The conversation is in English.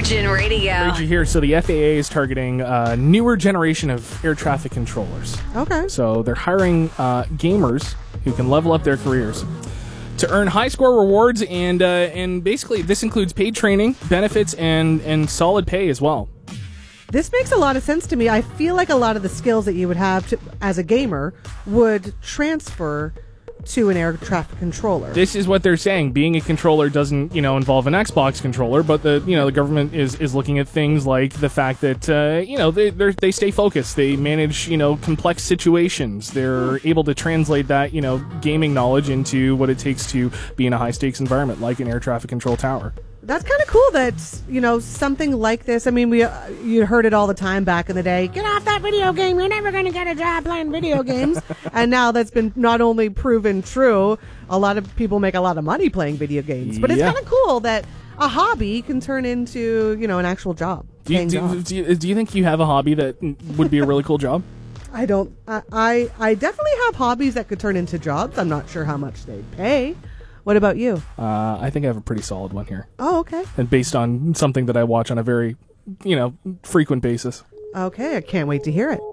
Virgin Radio. Heard you here. So the FAA is targeting a newer generation of air traffic controllers. Okay. So they're hiring gamers who can level up their careers to earn high score rewards, and basically this includes paid training, benefits, and solid pay as well. This makes a lot of sense to me. I feel like a lot of the skills that you would have as a gamer would transfer to an air traffic controller. This is what they're saying. Being a controller doesn't, involve an Xbox controller, but the government is looking at things like the fact that, they stay focused. They manage, complex situations. They're able to translate that, gaming knowledge into what it takes to be in a high stakes environment like an air traffic control tower. That's kind of cool that, something like this. I mean, you heard it all the time back in the day. Get off that video game. You're never going to get a job playing video games. And now that's been not only proven true, a lot of people make a lot of money playing video games. But it's kind of cool that a hobby can turn into, an actual job. Do you think you have a hobby that would be a really cool job? I don't. I definitely have hobbies that could turn into jobs. I'm not sure how much they pay. What about you? I think I have a pretty solid one here. Oh, okay. And based on something that I watch on a very, frequent basis. Okay, I can't wait to hear it.